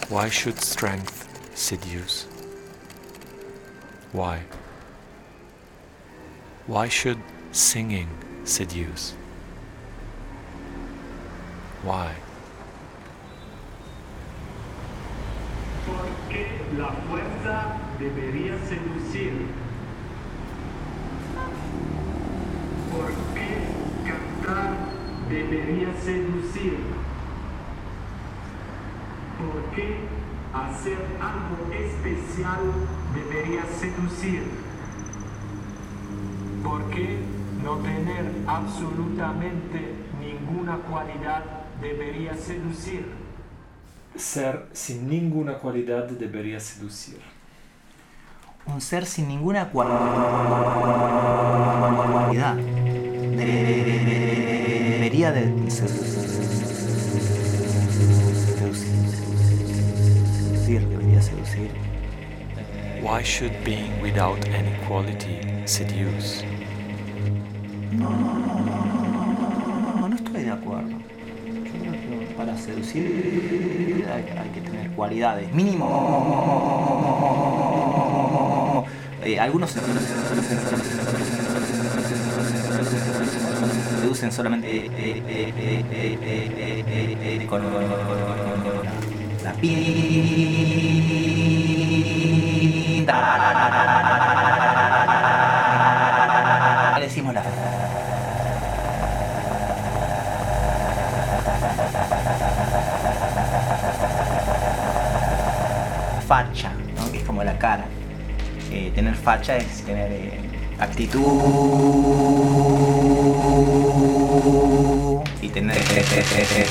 Why should strength seduce? Why? Why should singing seduce? Why? ¿Por qué la fuerza debería seducir? ¿Por qué cantar debería seducir? ¿Por qué hacer algo especial debería seducir? ¿Por qué no tener absolutamente ninguna cualidad debería seducir? Ser sin ninguna cualidad debería seducir. Un ser sin ninguna cualidad debería de seducir. Why should being without any quality seduce? No estoy de acuerdo. Yo creo que para seducir hay que tener cualidades. Mínimo. Algunos seducen solamente con la pinta. Le decimos la facha, ¿no? Que es como la cara. Tener facha es tener actitud y tener